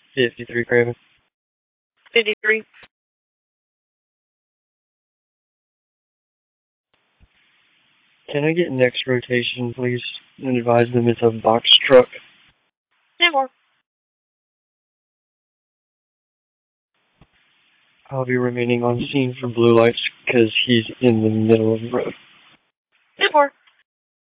53 Craven. 53. Can I get next rotation, please? And advise them it's a box truck. No more. I'll be remaining on scene for blue lights because he's in the middle of the road. No more.